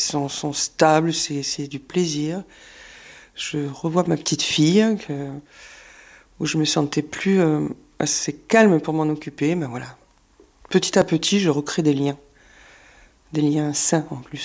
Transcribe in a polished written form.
sont stables, c'est du plaisir. Je revois ma petite fille, où je me sentais plus assez calme pour m'en occuper. Ben voilà. Petit à petit, je recrée des liens sains en plus.